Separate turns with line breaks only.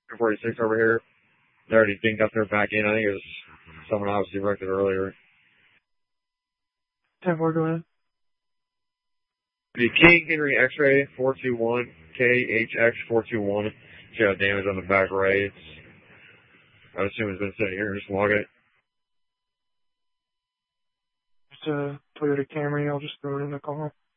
246 over here. They already dinged up their back end. I think it was someone obviously wrecked it earlier.
10-4, go ahead.
The King Henry X-ray 421, KHX 421. She got damage on the back right. I assume it's been sitting here. Just log it.
It's a Toyota Camry. I'll just throw it in the call.